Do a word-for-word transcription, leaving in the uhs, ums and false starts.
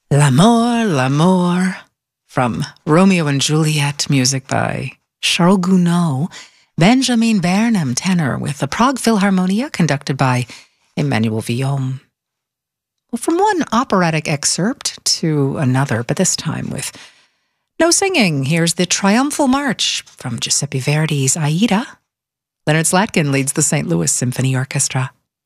L'amour, l'amour, from Romeo and Juliet, music by Charles Gounod, Benjamin Burnham, tenor, with the Prague Philharmonia, conducted by Emmanuel Villaume. Well, from one operatic excerpt to another, but this time with no singing, here's the Triumphal March from Giuseppe Verdi's Aida. Leonard Slatkin leads the Saint Louis Symphony Orchestra.